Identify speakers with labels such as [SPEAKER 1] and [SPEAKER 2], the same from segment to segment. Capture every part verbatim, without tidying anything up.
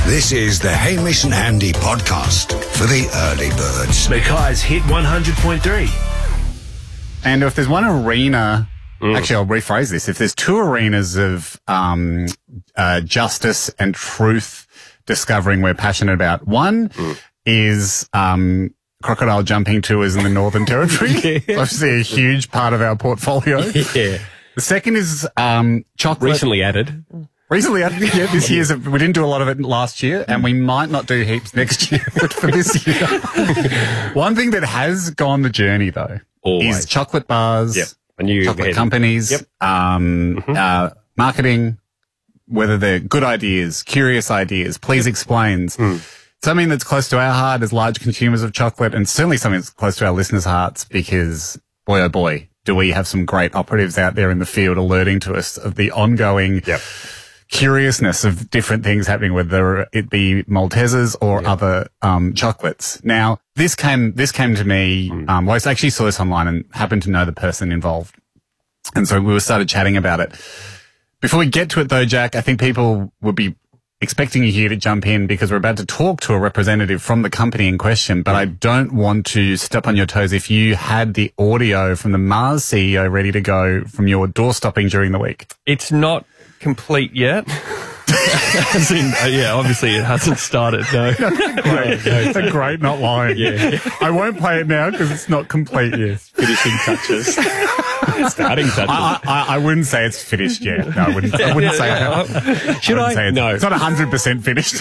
[SPEAKER 1] This is the Hamish and Andy podcast for the early birds.
[SPEAKER 2] Mackay's Hit one hundred point three.
[SPEAKER 3] And if there's one arena,
[SPEAKER 4] Mm.
[SPEAKER 3] actually I'll rephrase this, if there's two arenas of um, uh, justice and truth discovering we're passionate about, one mm. is um, crocodile jumping tours in the Northern Territory.
[SPEAKER 4] Yeah.
[SPEAKER 3] Obviously a huge part of our portfolio.
[SPEAKER 4] Yeah.
[SPEAKER 3] The second is um, chocolate.
[SPEAKER 4] Recently added.
[SPEAKER 3] Recently, yeah, this year's, we didn't do a lot of it last year, and we might not do heaps next year, but for this year. One thing that has gone the journey, though,
[SPEAKER 4] Always.
[SPEAKER 3] is chocolate bars,
[SPEAKER 4] Yep. A new
[SPEAKER 3] chocolate
[SPEAKER 4] head.
[SPEAKER 3] companies,
[SPEAKER 4] Yep.
[SPEAKER 3] um,
[SPEAKER 4] Mm-hmm.
[SPEAKER 3] uh, marketing, whether they're good ideas, curious ideas, please explains.
[SPEAKER 4] Mm.
[SPEAKER 3] Something that's close to our heart as large consumers of chocolate, and certainly something that's close to our listeners' hearts, because, boy, oh boy, do we have some great operatives out there in the field alerting to us of the ongoing
[SPEAKER 4] Yep.
[SPEAKER 3] curiousness of different things happening, whether it be Maltesers or
[SPEAKER 4] Yeah.
[SPEAKER 3] other um, chocolates. Now, this came this came to me.
[SPEAKER 4] Mm.
[SPEAKER 3] Um, well, I actually saw this online and happened to know the person involved, and so we were started chatting about it. Before we get to it, though, Jack, I think people would be expecting you here to jump in because we're about to talk to a representative from the company in question. But I don't want to step on your toes if you had the audio from the Mars C E O ready to go from your door stopping during the week.
[SPEAKER 4] It's not complete yet. As in, uh, yeah, obviously it hasn't started, no.
[SPEAKER 3] Great. It's a great not lying.
[SPEAKER 4] Yeah.
[SPEAKER 3] I won't play it now because it's not complete yet.
[SPEAKER 4] Finishing touches. Starting touches.
[SPEAKER 3] I, I, I wouldn't say it's finished yet. No, I wouldn't, I wouldn't say that.
[SPEAKER 4] Should
[SPEAKER 3] I?
[SPEAKER 4] I?
[SPEAKER 3] wouldn't say it's,
[SPEAKER 4] No.
[SPEAKER 3] It's not one hundred percent finished.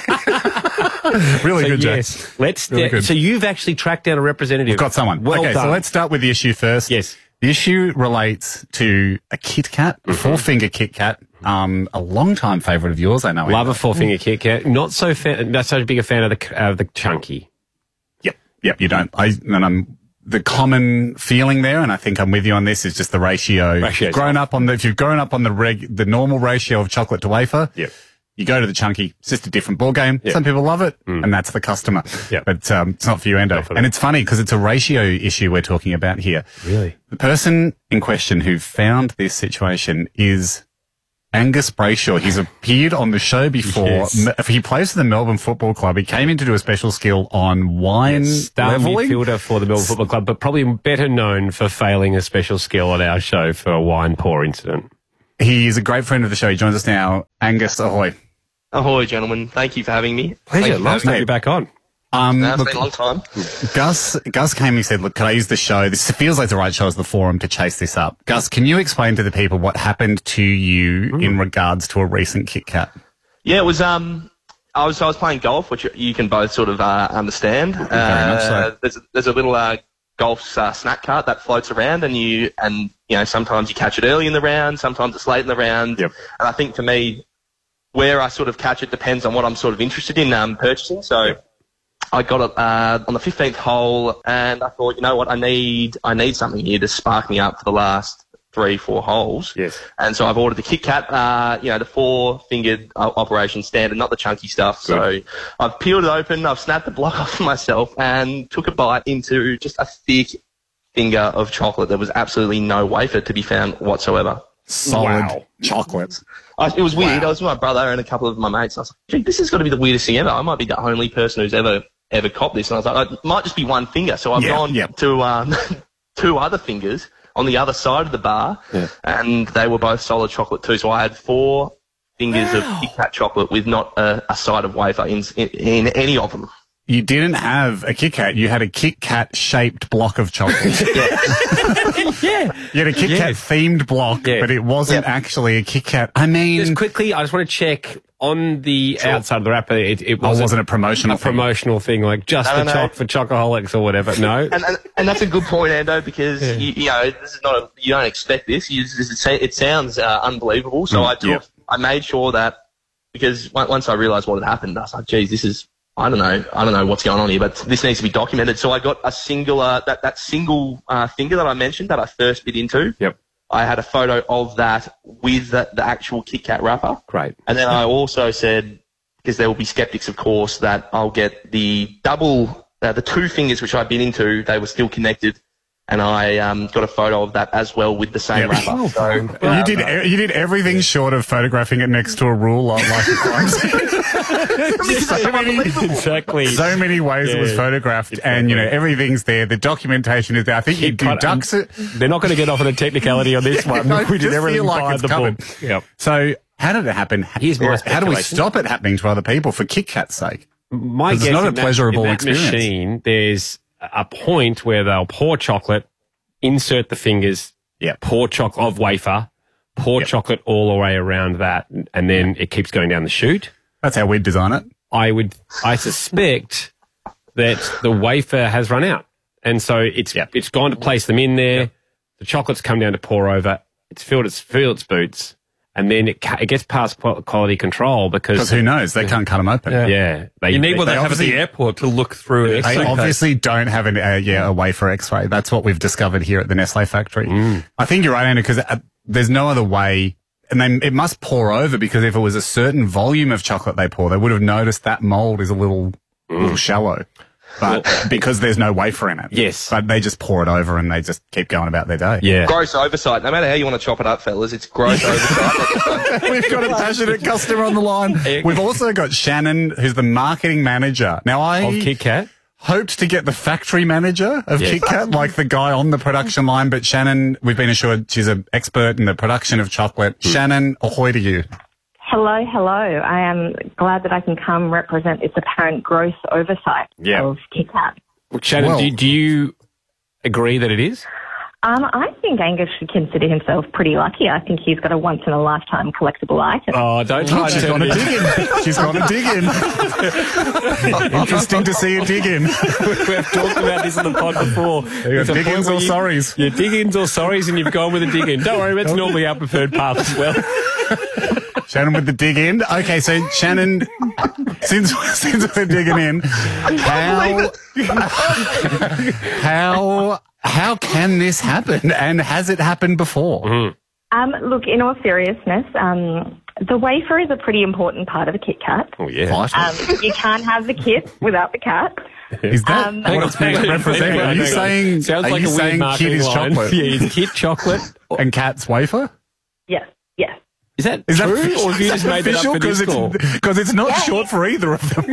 [SPEAKER 3] Really
[SPEAKER 4] So,
[SPEAKER 3] good, Jack.
[SPEAKER 4] yes, let's.
[SPEAKER 3] Really
[SPEAKER 4] de-
[SPEAKER 3] good.
[SPEAKER 4] so you've actually tracked down a representative.
[SPEAKER 3] We've got someone.
[SPEAKER 4] Well
[SPEAKER 3] okay,
[SPEAKER 4] done.
[SPEAKER 3] so let's start with the issue first.
[SPEAKER 4] Yes.
[SPEAKER 3] The issue relates to a Kit Kat, a four-finger Kit Kat, um, a long-time favourite of yours, I know.
[SPEAKER 4] Love a four finger Kit Kat. Not so fan. Not so big a fan of the of the chunky.
[SPEAKER 3] Yep, yep, you don't. I, and I'm, the common feeling there, and I think I'm with you on this, is just the ratio.
[SPEAKER 4] Ratio's
[SPEAKER 3] grown up on the, if you've grown up on the reg, the normal ratio of chocolate to wafer,
[SPEAKER 4] Yep.
[SPEAKER 3] you go to the chunky. It's just a different ball game.
[SPEAKER 4] Yep.
[SPEAKER 3] Some people love it, and that's the customer.
[SPEAKER 4] Yep.
[SPEAKER 3] But um, it's not for you, Endo.
[SPEAKER 4] for
[SPEAKER 3] And it's funny because it's a ratio issue we're talking about here.
[SPEAKER 4] Really?
[SPEAKER 3] The person in question who found this situation is Angus Brayshaw. He's appeared on the show before.
[SPEAKER 4] Yes.
[SPEAKER 3] Me- He plays for the Melbourne Football Club. He came in to do a special skill on wine
[SPEAKER 4] Star
[SPEAKER 3] leveling.
[SPEAKER 4] midfielder for the Melbourne Football Club, but probably better known for failing a special skill on our show for a wine pour incident.
[SPEAKER 3] He is a great friend of the show. He joins us now. Angus, ahoy.
[SPEAKER 5] Ahoy, gentlemen. Thank you for having me.
[SPEAKER 4] Pleasure.
[SPEAKER 5] Thank you for
[SPEAKER 4] Love to
[SPEAKER 5] having
[SPEAKER 4] have you back on.
[SPEAKER 3] Um,
[SPEAKER 5] me. No, it's
[SPEAKER 3] look,
[SPEAKER 5] been a long time.
[SPEAKER 3] Gus, Gus came and said, look, can I use the show? This feels like the right show as the forum to chase this up. Gus, can you explain to the people what happened to you
[SPEAKER 4] Mm.
[SPEAKER 3] in regards to a recent Kit Kat?
[SPEAKER 5] Yeah, it was, um, I was, I was playing golf, which you can both sort of, uh, understand.
[SPEAKER 3] much
[SPEAKER 5] Uh,
[SPEAKER 3] so.
[SPEAKER 5] there's, a, there's a little, uh, golf, uh, snack cart that floats around and you, and, you know, sometimes you catch it early in the round, sometimes it's late in the round.
[SPEAKER 4] Yep.
[SPEAKER 5] And I think for me, where I sort of catch it depends on what I'm sort of interested in, um, purchasing. So,
[SPEAKER 4] Yep.
[SPEAKER 5] I got it uh, on the fifteenth hole, and I thought, you know what, I need I need something here to spark me up for the last three, four holes.
[SPEAKER 4] Yes.
[SPEAKER 5] And so I've ordered the Kit Kat, uh, you know, the four-fingered uh, operation standard, not the chunky stuff. So I've peeled it open, I've snapped the block off myself, and took a bite into just a thick finger of chocolate. There was absolutely no wafer to be found whatsoever.
[SPEAKER 3] Solid
[SPEAKER 4] Wow.
[SPEAKER 3] chocolate.
[SPEAKER 5] I, it was weird.
[SPEAKER 3] Wow.
[SPEAKER 5] I was with my brother and a couple of my mates. And I was like, gee, this has got to be the weirdest thing ever. I might be the only person who's ever ever copped this. And I was like, it might just be one finger. So I've
[SPEAKER 3] Yeah,
[SPEAKER 5] gone
[SPEAKER 3] yeah.
[SPEAKER 5] to um, two other fingers on the other side of the bar,
[SPEAKER 4] Yeah.
[SPEAKER 5] and they were both solid chocolate too. So I had four fingers of Kit Kat chocolate with not a, a side of wafer in, in, in any of them.
[SPEAKER 3] You didn't have a Kit Kat. You had a Kit Kat shaped block of chocolate.
[SPEAKER 4] Yeah.
[SPEAKER 3] You had a Kit Kat
[SPEAKER 4] Yes.
[SPEAKER 3] themed block,
[SPEAKER 4] Yeah.
[SPEAKER 3] but it wasn't
[SPEAKER 5] Yeah.
[SPEAKER 3] actually a Kit Kat. I mean,
[SPEAKER 4] Just quickly, I just want to check on the outside of the wrapper. It, it
[SPEAKER 3] oh,
[SPEAKER 4] wasn't,
[SPEAKER 3] wasn't a promotional
[SPEAKER 4] a
[SPEAKER 3] thing.
[SPEAKER 4] promotional thing like just
[SPEAKER 5] No,
[SPEAKER 4] for
[SPEAKER 5] no,
[SPEAKER 4] choc for chocoholics or whatever. No.
[SPEAKER 5] And, and and that's a good point, Ando, because you, you know this is not a, you don't expect this. You just, it sounds uh, unbelievable. So
[SPEAKER 3] Mm,
[SPEAKER 5] I took,
[SPEAKER 3] yeah.
[SPEAKER 5] I made sure that because on- once I realised what had happened, I was like, geez, this is I don't know, I don't know what's going on here, but this needs to be documented. So I got a singular that that single uh, finger that I mentioned that I first bit into.
[SPEAKER 4] Yep.
[SPEAKER 5] I had a photo of that with the, the actual Kit Kat wrapper.
[SPEAKER 4] Great.
[SPEAKER 5] And then I also said, because there will be skeptics, of course, that I'll get the double, uh, the two fingers which I bit into, they were still connected, and I um, got a photo of that as well with the same
[SPEAKER 3] Yep.
[SPEAKER 5] wrapper. So
[SPEAKER 3] you did e- you did everything short of photographing it next to a rule like like a crime scene. so many,
[SPEAKER 4] Exactly.
[SPEAKER 3] so many ways it was
[SPEAKER 4] Yeah.
[SPEAKER 3] photographed, and you know everything's there. The documentation is there. I think you do
[SPEAKER 4] Cut-
[SPEAKER 3] ducks it.
[SPEAKER 4] They're not going to get off on a technicality on this one.
[SPEAKER 3] I
[SPEAKER 4] We did
[SPEAKER 3] just
[SPEAKER 4] everything
[SPEAKER 3] feel like
[SPEAKER 4] by
[SPEAKER 3] it's
[SPEAKER 4] the
[SPEAKER 3] covered.
[SPEAKER 4] book. Yep.
[SPEAKER 3] So how did it happen?
[SPEAKER 4] Here's my
[SPEAKER 3] How do we
[SPEAKER 4] speculation.
[SPEAKER 3] stop it happening to other people for Kit Kat's sake?
[SPEAKER 4] My
[SPEAKER 3] 'Cause
[SPEAKER 4] guess
[SPEAKER 3] it's not a
[SPEAKER 4] in that-
[SPEAKER 3] pleasurable
[SPEAKER 4] in that
[SPEAKER 3] experience.
[SPEAKER 4] machine, there's a point where they'll pour chocolate, insert the fingers,
[SPEAKER 3] Yep.
[SPEAKER 4] pour chocolate of wafer, pour
[SPEAKER 3] Yep.
[SPEAKER 4] chocolate all the way around that, and then it keeps going down the chute.
[SPEAKER 3] That's how we'd design it.
[SPEAKER 4] I would, I suspect that the wafer has run out, and so it's
[SPEAKER 3] Yep.
[SPEAKER 4] it's gone to place them in there. The chocolate's come down to pour over. It's filled its filled its boots, and then it ca- it gets past qual- quality control because
[SPEAKER 3] Because who knows? They can't cut them open.
[SPEAKER 4] yeah, they,
[SPEAKER 6] You need what
[SPEAKER 3] they
[SPEAKER 6] they, have at
[SPEAKER 3] obviously-
[SPEAKER 6] the airport to look through it.
[SPEAKER 3] They obviously don't have an, uh, yeah, a wafer X-ray. That's what we've discovered here at the Nestle factory. I think you're right, Anna, because uh, there's no other way. And then it must pour over because if it was a certain volume of chocolate they pour, they would have noticed that mold is a little, little shallow. But because there's no wafer in it.
[SPEAKER 4] Yes.
[SPEAKER 3] But they just pour it over and they just keep going about their day.
[SPEAKER 4] yeah.
[SPEAKER 5] gross oversight. No matter how you want to chop it up, fellas, it's gross oversight.
[SPEAKER 3] We've got a passionate customer on the line. We've also got Shannon, who's the marketing manager. Now, I
[SPEAKER 4] Of Kit Kat.
[SPEAKER 3] hoped to get the factory manager of
[SPEAKER 4] Yes.
[SPEAKER 3] Kit Kat, like the guy on the production line, but Shannon, we've been assured she's an expert in the production of chocolate. Shannon, ahoy to you.
[SPEAKER 7] Hello, hello. I am glad that I can come represent this apparent gross oversight
[SPEAKER 3] Yeah.
[SPEAKER 7] of Kit Kat.
[SPEAKER 4] Shannon,
[SPEAKER 3] Well-
[SPEAKER 4] do, do you agree that it is?
[SPEAKER 7] Um, I think Angus should consider himself pretty lucky. I think he's got a once-in-a-lifetime collectible item.
[SPEAKER 4] Oh, don't try and
[SPEAKER 3] She's
[SPEAKER 4] turn
[SPEAKER 3] gone to
[SPEAKER 4] it
[SPEAKER 3] dig in. She's gone to dig in. Interesting to see a dig in.
[SPEAKER 4] We've talked about this on the pod before.
[SPEAKER 3] You
[SPEAKER 4] It's
[SPEAKER 3] got
[SPEAKER 4] a
[SPEAKER 3] dig-ins
[SPEAKER 4] point
[SPEAKER 3] or
[SPEAKER 4] where you-
[SPEAKER 3] sorries?
[SPEAKER 4] Yeah, dig-ins or sorries, and you've gone with a dig-in. Don't worry, that's normally our preferred path as well.
[SPEAKER 3] Shannon with the dig in. Okay, so Shannon, since since we're digging in, how how how can this happen? And has it happened before?
[SPEAKER 7] Um, look, in all seriousness, um, the wafer is a pretty important part of a Kit Kat.
[SPEAKER 4] Oh, yeah.
[SPEAKER 3] Vital.
[SPEAKER 7] Um, you can't have the kit without the cat.
[SPEAKER 3] Is that
[SPEAKER 7] um,
[SPEAKER 3] what
[SPEAKER 7] Hang
[SPEAKER 3] it's
[SPEAKER 4] Hang
[SPEAKER 3] being
[SPEAKER 4] on,
[SPEAKER 3] represented?
[SPEAKER 4] hang on,
[SPEAKER 3] Are you
[SPEAKER 4] hang on.
[SPEAKER 3] saying
[SPEAKER 4] Sounds
[SPEAKER 3] are
[SPEAKER 4] like
[SPEAKER 3] you
[SPEAKER 4] a weird
[SPEAKER 3] saying kid
[SPEAKER 4] marketing
[SPEAKER 3] is
[SPEAKER 4] line.
[SPEAKER 3] chocolate
[SPEAKER 4] Yeah, it's Kit chocolate.
[SPEAKER 3] and cat's wafer?
[SPEAKER 7] Yes, yes.
[SPEAKER 4] Is that
[SPEAKER 3] Is
[SPEAKER 4] true,
[SPEAKER 3] that
[SPEAKER 4] or have you just made that up for this call?
[SPEAKER 3] Because it's not
[SPEAKER 7] Yeah.
[SPEAKER 3] short for either of them.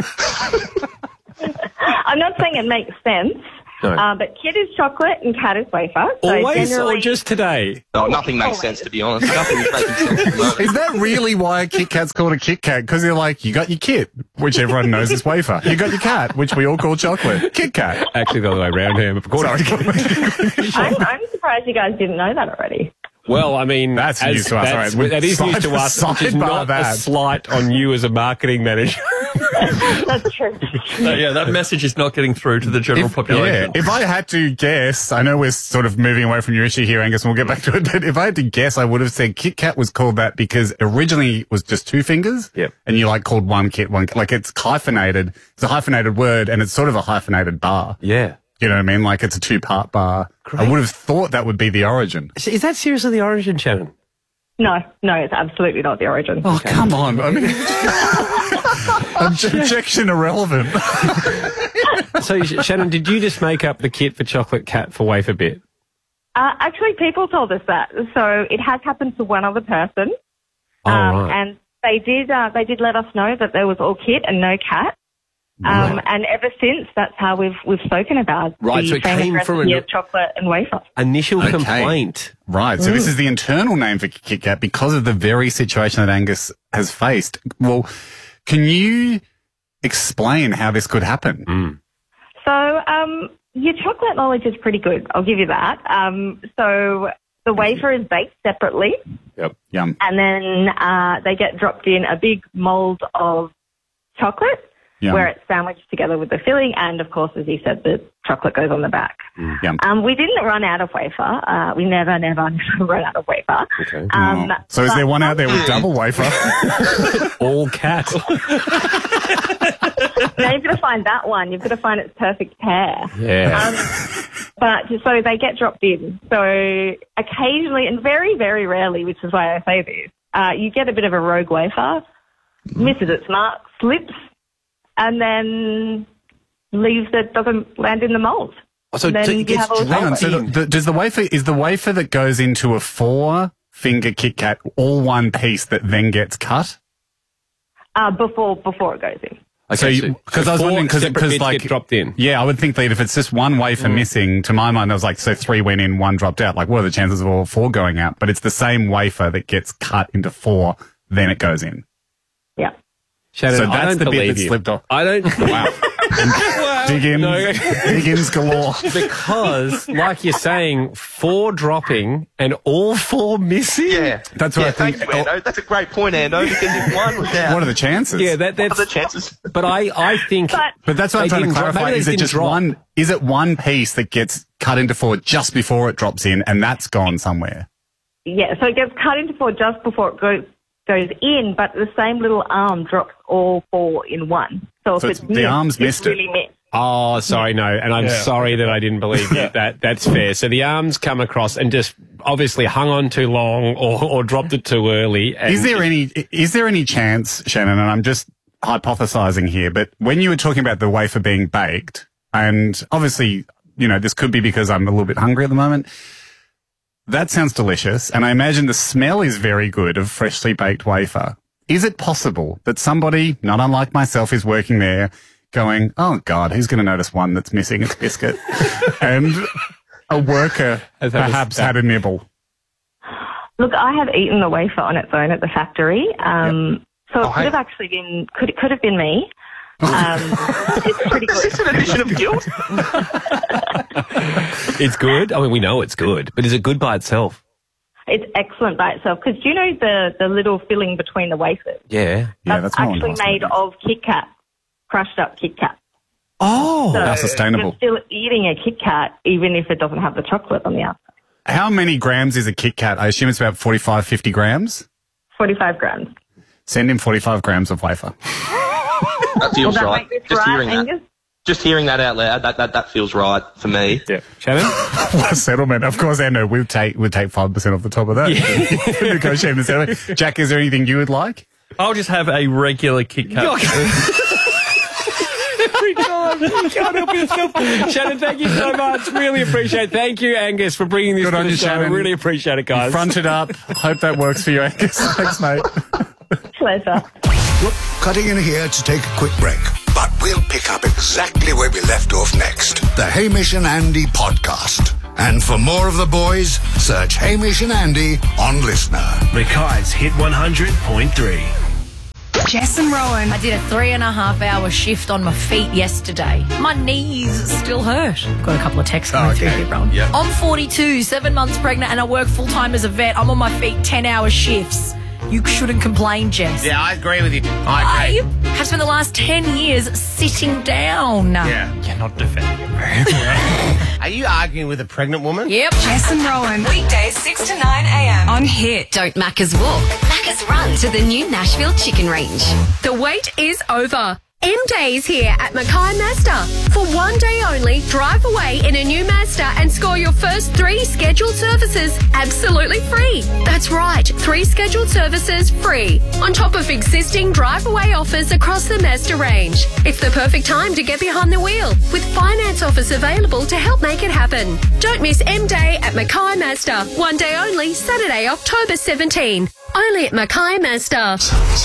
[SPEAKER 7] I'm not saying it makes sense,
[SPEAKER 4] No.
[SPEAKER 7] uh, but kit is chocolate and cat is wafer. So
[SPEAKER 4] Always,
[SPEAKER 7] generally,
[SPEAKER 4] or just today?
[SPEAKER 5] No, nothing makes sense, to be honest. Nothing is making sense at the moment.
[SPEAKER 3] Is that really why a Kit Kat's called a Kit Kat? Because they're like, you got your kit, which everyone knows is wafer. You got your cat, which we all call chocolate. Kit Kat.
[SPEAKER 4] Actually, the other way around here.
[SPEAKER 3] Sorry.
[SPEAKER 7] I'm, I'm surprised you guys didn't know that already.
[SPEAKER 4] Well, I mean,
[SPEAKER 3] That's news to us,
[SPEAKER 4] that's-
[SPEAKER 3] all right.
[SPEAKER 4] That is news
[SPEAKER 3] Side-
[SPEAKER 4] to us, which is
[SPEAKER 3] sidebar
[SPEAKER 4] not
[SPEAKER 3] that.
[SPEAKER 4] a slight on you as a marketing manager.
[SPEAKER 7] That's true.
[SPEAKER 6] No, yeah, that message is not getting through to the general
[SPEAKER 3] If,
[SPEAKER 6] population.
[SPEAKER 3] yeah, if I had to guess, I know we're sort of moving away from your issue here, Angus, and we'll get back to it, but if I had to guess, I would have said Kit Kat was called that because originally it was just two fingers.
[SPEAKER 4] Yep.
[SPEAKER 3] And you like called one kit, one, like it's hyphenated. It's a hyphenated word and it's sort of a hyphenated bar.
[SPEAKER 4] Yeah.
[SPEAKER 3] You know what I mean? Like it's a two part bar. I would have thought that would be the origin.
[SPEAKER 4] Is that seriously the origin, Shannon?
[SPEAKER 7] No, no, it's absolutely not the origin.
[SPEAKER 3] Oh, come on. I mean, objection irrelevant.
[SPEAKER 4] So, Shannon, did you just make up the kit for chocolate cat for wafer bit?
[SPEAKER 7] Uh, actually, people told us that. So it has happened to one other person.
[SPEAKER 4] Oh,
[SPEAKER 7] um,
[SPEAKER 4] right.
[SPEAKER 7] And they did, uh, they did let us know that there was all kit and no cat. Um, and ever since, that's how we've we've spoken about
[SPEAKER 4] Right,
[SPEAKER 7] the
[SPEAKER 4] so it
[SPEAKER 7] famous
[SPEAKER 4] came from
[SPEAKER 7] recipe
[SPEAKER 4] a-
[SPEAKER 7] of chocolate and wafer.
[SPEAKER 4] Initial
[SPEAKER 3] Okay.
[SPEAKER 4] complaint.
[SPEAKER 3] Right. So this is the internal name for Kit Kat because of the very situation that Angus has faced. Well, can you explain how this could happen?
[SPEAKER 7] So um, your chocolate knowledge is pretty good. I'll give you that. Um, so the wafer is baked separately,
[SPEAKER 4] Yep.
[SPEAKER 3] Yum.
[SPEAKER 7] and then uh, they get dropped in a big mold of chocolate,
[SPEAKER 3] Yum.
[SPEAKER 7] where it's sandwiched together with the filling, and of course, as you said, the chocolate goes on the back.
[SPEAKER 3] Yum.
[SPEAKER 7] Um, we didn't run out of wafer. Uh, we never, never, never run out of wafer.
[SPEAKER 4] Okay.
[SPEAKER 7] Um,
[SPEAKER 3] Oh. So is
[SPEAKER 7] but
[SPEAKER 3] there one out there with double wafer?
[SPEAKER 4] All cat.
[SPEAKER 7] Now you've got to find that one. You've got to find its perfect pair.
[SPEAKER 4] Yeah.
[SPEAKER 7] Um, but so they get dropped in. So occasionally, and very, very rarely, which is why I say this, uh, you get a bit of a rogue wafer, misses its mark, slips, and then leaves that doesn't land in the mold.
[SPEAKER 4] So
[SPEAKER 7] then
[SPEAKER 4] it
[SPEAKER 7] you
[SPEAKER 4] gets
[SPEAKER 7] have all the
[SPEAKER 3] Hang on.
[SPEAKER 7] chocolate.
[SPEAKER 3] So the, the, does the wafer is the wafer that goes into a four finger Kit Kat all one piece that then gets cut?
[SPEAKER 7] Uh, before before it goes in.
[SPEAKER 3] So you- 'cause I was
[SPEAKER 4] four
[SPEAKER 3] wondering, 'cause-
[SPEAKER 4] separate
[SPEAKER 3] 'cause,
[SPEAKER 4] bits
[SPEAKER 3] like-
[SPEAKER 4] get dropped in.
[SPEAKER 3] Yeah, I would think that if it's just one wafer missing, to my mind, I was like, so three went in, one dropped out. Like, what are the chances of all four going out? But it's the same wafer that gets cut into four, then it goes in.
[SPEAKER 7] Yeah.
[SPEAKER 4] Shannon,
[SPEAKER 3] So
[SPEAKER 4] I
[SPEAKER 3] that's
[SPEAKER 4] don't
[SPEAKER 3] the bit
[SPEAKER 4] believe
[SPEAKER 3] that
[SPEAKER 4] you.
[SPEAKER 3] slipped off.
[SPEAKER 4] I don't.
[SPEAKER 3] Wow. Dig in,
[SPEAKER 4] No.
[SPEAKER 3] dig ins galore.
[SPEAKER 4] Because, like you're saying, four dropping and all four missing.
[SPEAKER 5] Yeah.
[SPEAKER 3] That's what
[SPEAKER 5] yeah,
[SPEAKER 3] I think-
[SPEAKER 5] Thank you, Ando. That's a great point, Ando, because if one was out,
[SPEAKER 3] What are the chances?
[SPEAKER 4] Yeah, that,
[SPEAKER 5] what are
[SPEAKER 4] that's.
[SPEAKER 5] the chances?
[SPEAKER 4] But I, I think.
[SPEAKER 7] But-
[SPEAKER 3] But that's what I'm
[SPEAKER 4] They
[SPEAKER 3] trying to
[SPEAKER 4] didn't drop-
[SPEAKER 3] clarify.
[SPEAKER 4] maybe they
[SPEAKER 3] Is it
[SPEAKER 4] didn't
[SPEAKER 3] just
[SPEAKER 4] drop.
[SPEAKER 3] one? Is it one piece that gets cut into four just before it drops in, and that's gone somewhere?
[SPEAKER 7] Yeah, so it gets cut into four just before it goes goes in, but the same little arm drops all four in one. So,
[SPEAKER 3] So
[SPEAKER 7] if
[SPEAKER 3] it's-
[SPEAKER 7] it's
[SPEAKER 3] the
[SPEAKER 7] missed,
[SPEAKER 3] arm's
[SPEAKER 7] it's
[SPEAKER 3] missed it.
[SPEAKER 7] really missed.
[SPEAKER 4] Oh, sorry, no. And I'm sorry that I didn't believe you. That That's fair. So the arms come across and just obviously hung on too long or, or dropped it too early. And
[SPEAKER 3] Is there any? Is there any chance, Shannon? And I'm just hypothesizing here, but when you were talking about the wafer being baked, and obviously, you know, this could be because I'm a little bit hungry at the moment. That sounds delicious, and I imagine the smell is very good of freshly baked wafer. Is it possible that somebody, not unlike myself, is working there going, oh, God, who's going to notice one that's missing its biscuit? And a worker
[SPEAKER 4] Has had a
[SPEAKER 3] perhaps
[SPEAKER 4] stab.
[SPEAKER 3] had a nibble.
[SPEAKER 7] Look, I have eaten the wafer on its own at the factory, um, so it
[SPEAKER 5] Oh,
[SPEAKER 7] could
[SPEAKER 5] hey.
[SPEAKER 7] have actually been could it could have been me. Um, it's pretty good.
[SPEAKER 5] Is this an admission of guilt?
[SPEAKER 4] It's good. I mean, we know it's good, but is it good by itself?
[SPEAKER 7] It's excellent by itself because do you know the the little filling between the wafers?
[SPEAKER 4] Yeah.
[SPEAKER 3] Yeah, that's more
[SPEAKER 7] actually
[SPEAKER 3] impossible.
[SPEAKER 7] made of Kit Kat, crushed up Kit Kat.
[SPEAKER 4] Oh.
[SPEAKER 7] So
[SPEAKER 3] How sustainable.
[SPEAKER 7] You're still eating a Kit Kat even if it doesn't have the chocolate on the outside.
[SPEAKER 3] How many grams is a Kit Kat? I assume it's about forty-five, fifty grams.
[SPEAKER 7] forty-five grams.
[SPEAKER 3] Send him forty-five grams of wafer.
[SPEAKER 5] That feels
[SPEAKER 7] Will that
[SPEAKER 5] right.
[SPEAKER 7] make this
[SPEAKER 5] Just
[SPEAKER 7] right,
[SPEAKER 5] hearing that.
[SPEAKER 7] Angus?
[SPEAKER 5] Just hearing that out loud, that, that, that feels right for me.
[SPEAKER 4] Yeah. Shannon?
[SPEAKER 3] What a settlement. Of course, I know we'll take, we'll take five percent off the top of that. Negotiating the settlement. Jack, is there anything you would like?
[SPEAKER 6] I'll just have a regular Kit Kat.
[SPEAKER 4] Every time. You can't help yourself. Shannon, thank you so much. Really appreciate it. Thank you, Angus, for bringing this
[SPEAKER 3] Good
[SPEAKER 4] to
[SPEAKER 3] on
[SPEAKER 4] the
[SPEAKER 3] you,
[SPEAKER 4] show.
[SPEAKER 3] Shannon.
[SPEAKER 4] Really appreciate it, guys.
[SPEAKER 3] Front it up. Hope that works for you, Angus. Thanks, mate.
[SPEAKER 7] Pleasure.
[SPEAKER 1] Cutting in here to take a quick break, but we'll pick up exactly where we left off next. The Hamish and Andy podcast. And for more of the boys, search Hamish and Andy on Listener.
[SPEAKER 2] Mackay's Hit one hundred point three.
[SPEAKER 8] Jess and Rowan. I did a three and a half hour shift on my feet yesterday. My knees still hurt. Got a couple of texts coming through here, Rowan.
[SPEAKER 6] Yep.
[SPEAKER 8] I'm forty-two, seven months pregnant, and I work full time as a vet. I'm on my feet ten hour shifts. You shouldn't complain, Jess.
[SPEAKER 9] Yeah, I agree with you. I
[SPEAKER 8] I
[SPEAKER 9] agree.
[SPEAKER 8] have spent the last ten years sitting down.
[SPEAKER 9] Yeah.
[SPEAKER 6] You're not defending it very well.
[SPEAKER 9] Are you arguing with a pregnant woman?
[SPEAKER 8] Yep.
[SPEAKER 10] Jess and Rowan. Weekdays six to nine a.m. on Hit.
[SPEAKER 11] Don't Macca's walk, Macca's run to the new Nashville chicken range.
[SPEAKER 12] The wait is over. M-Day is here at Mackay Mazda. For one day only, drive away in a new Mazda and score your first three scheduled services absolutely free. That's right, three scheduled services free. On top of existing drive-away offers across the Mazda range. It's the perfect time to get behind the wheel, with finance offers available to help make it happen. Don't miss M-Day at Mackay Mazda. One day only, Saturday, October seventeenth. Only at Mackay Mazda.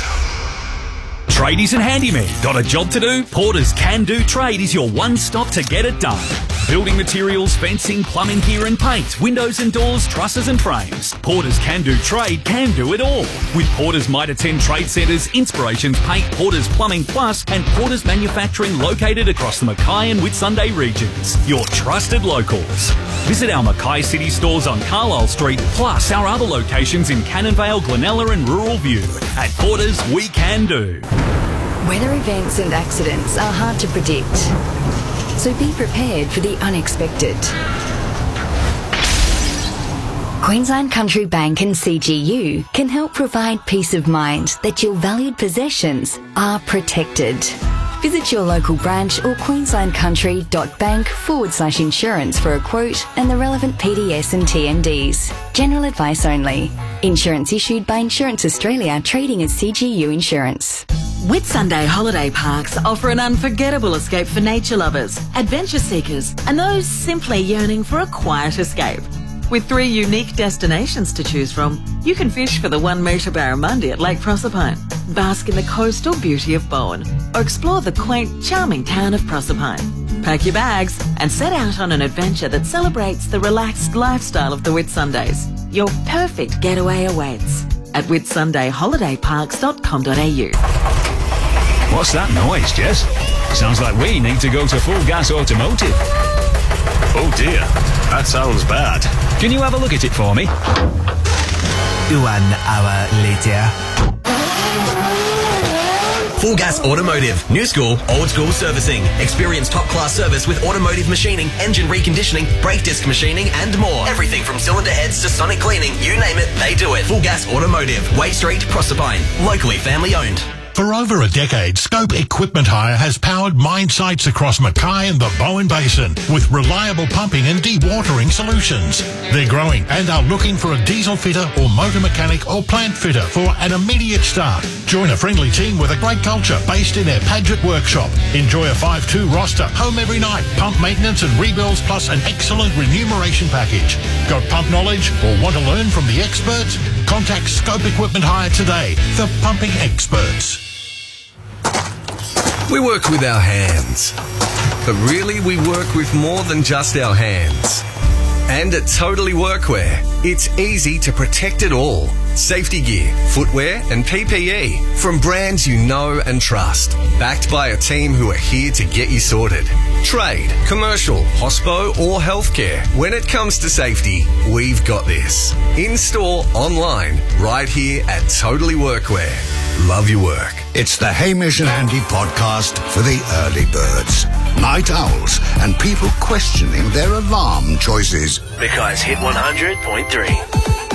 [SPEAKER 13] Tradies and handymen. Got a job to do? Porter's Can Do Trade is your one stop to get it done. Building materials, fencing, plumbing gear and paint, windows and doors, trusses and frames. Porter's Can Do Trade can do it all. With Porter's Mitre ten Trade Centres, Inspirations Paint, Porter's Plumbing Plus and Porter's Manufacturing located across the Mackay and Whitsunday regions. Your trusted locals. Visit our Mackay City stores on Carlisle Street, plus our other locations in Cannonvale, Glenella and Rural View. At Porter's, we can do.
[SPEAKER 14] Weather events and accidents are hard to predict, so be prepared for the unexpected. Queensland Country Bank and C G U can help provide peace of mind that your valued possessions are protected. Visit your local branch or queenslandcountry.bank forward slash insurance for a quote and the relevant P D S and T M Ds. General advice only. Insurance issued by Insurance Australia, trading as C G U Insurance.
[SPEAKER 15] Whitsunday holiday parks offer an unforgettable escape for nature lovers, adventure seekers, and those simply yearning for a quiet escape. With three unique destinations to choose from, you can fish for the one metre barramundi at Lake Proserpine, bask in the coastal beauty of Bowen, or explore the quaint, charming town of Proserpine. Pack your bags and set out on an adventure that celebrates the relaxed lifestyle of the Whitsundays. Your perfect getaway awaits at whitsunday holiday parks dot com dot a u.
[SPEAKER 13] What's that noise, Jess? Sounds like we need to go to Full Gas Automotive.
[SPEAKER 2] Oh dear, that sounds bad.
[SPEAKER 13] Can you have a look at it for me?
[SPEAKER 16] One hour later. Full Gas Automotive. New school, old school servicing. Experience top-class service with automotive machining, engine reconditioning, brake disc machining, and more. Everything from cylinder heads to sonic cleaning. You name it, they do it. Full Gas Automotive. Way Street, Proserpine. Locally family owned.
[SPEAKER 17] For over a decade, Scope Equipment Hire has powered mine sites across Mackay and the Bowen Basin with reliable pumping and dewatering solutions. They're growing and are looking for a diesel fitter or motor mechanic or plant fitter for an immediate start. Join a friendly team with a great culture based in their Paget workshop. Enjoy a five two roster, home every night, pump maintenance and rebuilds, plus an excellent remuneration package. Got pump knowledge or want to learn from the experts? Contact Scope Equipment Hire today, the pumping experts.
[SPEAKER 18] We work with our hands, but really we work with more than just our hands. And at Totally Workwear, it's easy to protect it all. Safety gear, footwear and P P E from brands you know and trust. Backed by a team who are here to get you sorted. Trade, commercial, hospo or healthcare. When it comes to safety, we've got this. In-store, online, right here at Totally Workwear. Love your work.
[SPEAKER 1] It's the Hamish and Andy podcast for the early birds, night owls, and people questioning their alarm choices.
[SPEAKER 2] Because Hit one hundred point three.